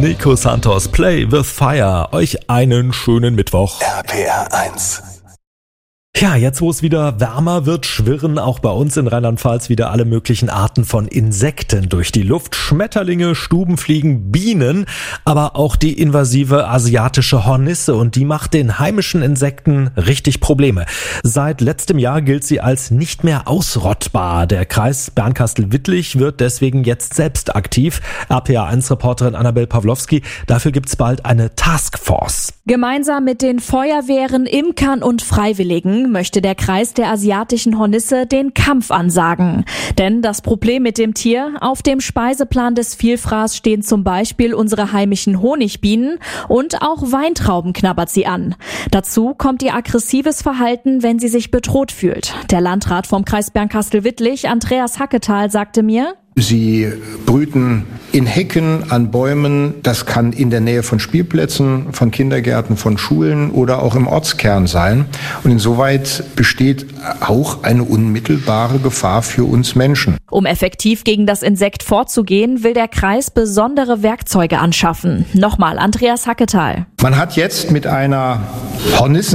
Nico Santos, Play with Fire. Euch einen schönen Mittwoch. RPR 1. Ja, jetzt wo es wieder wärmer wird, schwirren auch bei uns in Rheinland-Pfalz wieder alle möglichen Arten von Insekten durch die Luft. Schmetterlinge, Stubenfliegen, Bienen, aber auch die invasive asiatische Hornisse, und die macht den heimischen Insekten richtig Probleme. Seit letztem Jahr gilt sie als nicht mehr ausrottbar. Der Kreis Bernkastel-Wittlich wird deswegen jetzt selbst aktiv. RPR1-Reporterin Annabel Pawlowski, dafür gibt's bald eine Taskforce. Gemeinsam mit den Feuerwehren, Imkern und Freiwilligen möchte der Kreis der asiatischen Hornisse den Kampf ansagen. Denn das Problem mit dem Tier: auf dem Speiseplan des Vielfraß stehen zum Beispiel unsere heimischen Honigbienen, und auch Weintrauben knabbert sie an. Dazu kommt ihr aggressives Verhalten, wenn sie sich bedroht fühlt. Der Landrat vom Kreis Bernkastel-Wittlich, Andreas Hacketal, sagte mir: Sie brüten in Hecken, an Bäumen. Das kann in der Nähe von Spielplätzen, von Kindergärten, von Schulen oder auch im Ortskern sein. Und insoweit besteht auch eine unmittelbare Gefahr für uns Menschen. Um effektiv gegen das Insekt vorzugehen, will der Kreis besondere Werkzeuge anschaffen. Nochmal Andreas Hacketal. Man hat jetzt mit einer Hornissen